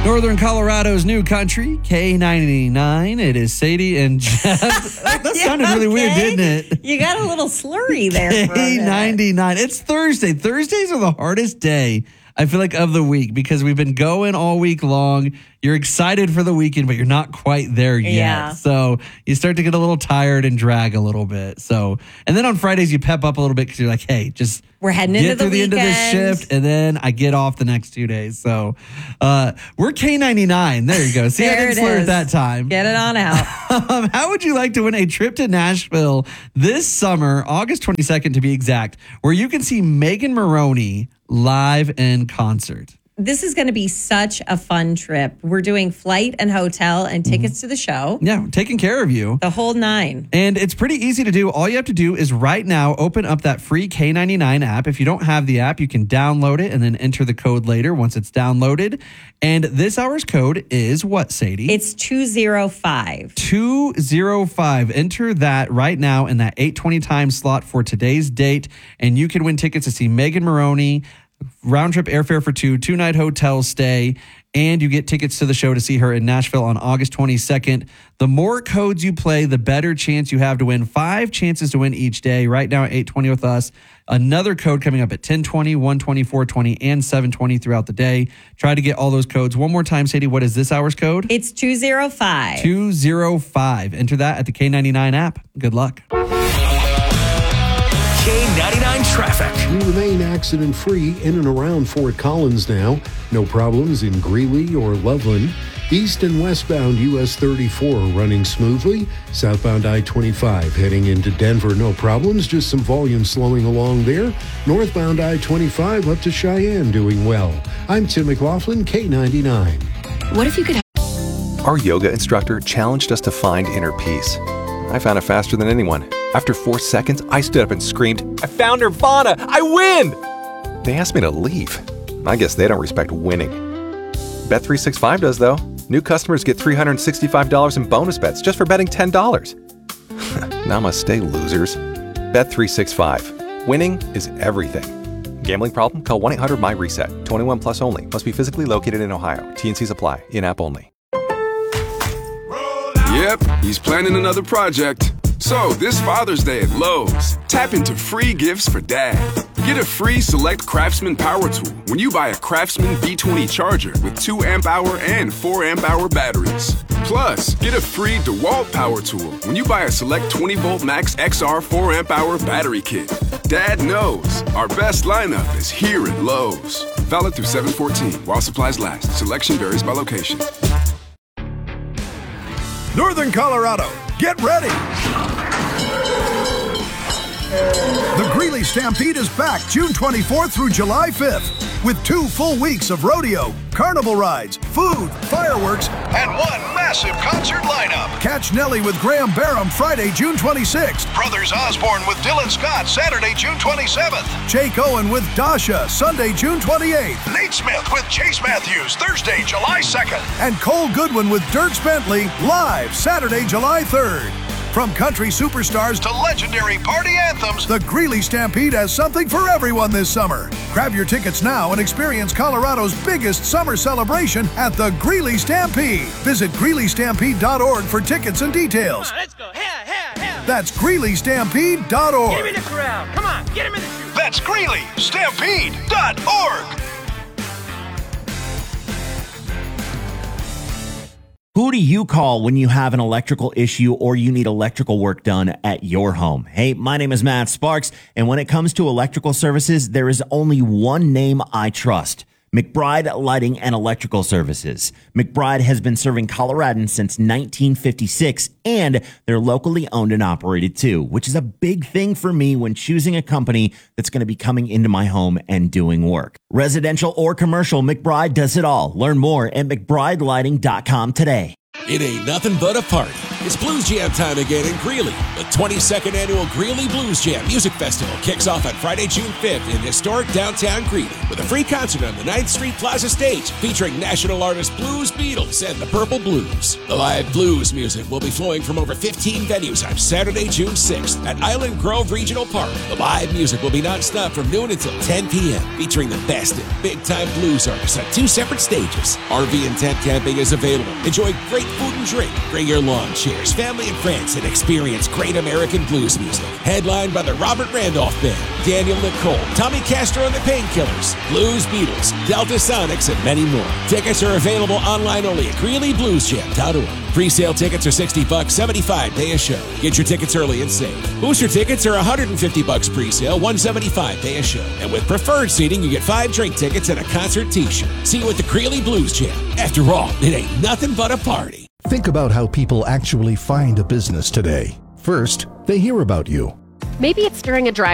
Northern Colorado's new country, K99. It is Sadie and Jeff. That sounded really weird, didn't it? You got a little slurry there. K99. It's Thursday. Thursdays are the hardest day, I feel like, of the week because we've been going all week long. You're excited for the weekend, but you're not quite there yet. Yeah. So you start to get a little tired and drag a little bit. So, and then on Fridays, you pep up a little bit because you're like, hey, just we're heading into the end of this shift, and then I get off the next 2 days. So we're K99. There you go. See, I didn't slur it that time. Get it on out. How would you like to win a trip to Nashville this summer, August 22nd to be exact, where you can see Megan Moroney live in concert? This is going to be such a fun trip. We're doing flight and hotel and tickets to the show. Yeah, taking care of you. The whole nine. And it's pretty easy to do. All you have to do is right now open up that free K99 app. If you don't have the app, you can download it and then enter the code later once it's downloaded. And this hour's code is what, Sadie? It's 205. 205. Enter that right now in that 8:20 time slot for today's date. And you can win tickets to see Megan Moroney, round trip airfare for two-night hotel stay, and you get tickets to the show to see her in Nashville on August 22nd. The more codes you play, the better chance you have to win. 5 chances to win each day. Right now at 8:20 with us. Another code coming up at 10:20, 1:20, 4:20, and 7:20 throughout the day. Try to get all those codes. One more time, Sadie, what is this hour's code? It's 205. 205. Enter that at the K99 app. Good luck. K99 traffic. We remain accident-free in and around Fort Collins now. No problems in Greeley or Loveland. East and westbound US 34 running smoothly. Southbound I-25 heading into Denver, no problems. Just some volume slowing along there. Northbound I-25 up to Cheyenne doing well. I'm Tim McLaughlin, K99. What if you could... Our yoga instructor challenged us to find inner peace. I found it faster than anyone. After 4 seconds, I stood up and screamed, "I found Nirvana! I win!" They asked me to leave. I guess they don't respect winning. Bet365 does, though. New customers get $365 in bonus bets just for betting $10. Namaste, losers. Bet365. Winning is everything. Gambling problem? Call 1-800-MY-RESET. 21 plus only. Must be physically located in Ohio. T&Cs apply. In-app only. Yep, he's planning another project. So, this Father's Day at Lowe's, tap into free gifts for Dad. Get a free Select Craftsman power tool when you buy a Craftsman B20 charger with 2 amp-hour and 4 amp-hour batteries. Plus, get a free DeWalt power tool when you buy a Select 20-volt Max XR 4 amp-hour battery kit. Dad knows our best lineup is here at Lowe's. Valid through 7/14 while supplies last. Selection varies by location. Northern Colorado, get ready! The Greeley Stampede is back June 24th through July 5th with 2 full weeks of rodeo, carnival rides, food, fireworks, and 1 massive concert lineup. Catch Nelly with Graham Barham Friday, June 26th. Brothers Osborne with Dylan Scott Saturday, June 27th. Jake Owen with Dasha Sunday, June 28th. Nate Smith with Chase Matthews Thursday, July 2nd. And Cole Goodwin with Dirks Bentley live Saturday, July 3rd. From country superstars to legendary party anthems, the Greeley Stampede has something for everyone this summer. Grab your tickets now and experience Colorado's biggest summer celebration at the Greeley Stampede. Visit GreeleyStampede.org for tickets and details. Come on, let's go. Here. That's GreeleyStampede.org. Get him in the corral. Come on, get him in the chute. That's GreeleyStampede.org. Who do you call when you have an electrical issue or you need electrical work done at your home? Hey, my name is Matt Sparks, and when it comes to electrical services, there is only one name I trust: McBride Lighting and Electrical Services. McBride has been serving Coloradans since 1956, and they're locally owned and operated too, which is a big thing for me when choosing a company that's going to be coming into my home and doing work. Residential or commercial, McBride does it all. Learn more at McBrideLighting.com today. It ain't nothing but a party It's Blues Jam time again in Greeley. The 22nd annual Greeley Blues Jam Music Festival kicks off on Friday, June 5th in historic downtown Greeley with a free concert on the 9th Street Plaza stage featuring national artist Blues Beatles and the Purple Blues. The live blues music will be flowing from over 15 venues on Saturday, June 6th at Island Grove Regional Park. The live music will be nonstop from noon until 10 p.m. featuring the best in big-time blues artists on 2 separate stages. RV and tent camping is available. Enjoy great food and drink. Bring your lawn chairs, family and friends, and experience great American blues music. Headlined by the Robert Randolph Band, Daniel Nicole, Tommy Castro and the Painkillers, Blues Beatles, Delta Sonics, and many more. Tickets are available online only at GreeleyBluesJam.org. Pre-sale tickets are $60, $75 day a show. Get your tickets early and save. Booster tickets are $150 pre-sale, $175 day a show. And with preferred seating, you get 5 drink tickets and a concert t-shirt. See you at the Greeley Blues Jam. After all, it ain't nothing but a party. Think about how people actually find a business today. First, they hear about you. Maybe it's during a drive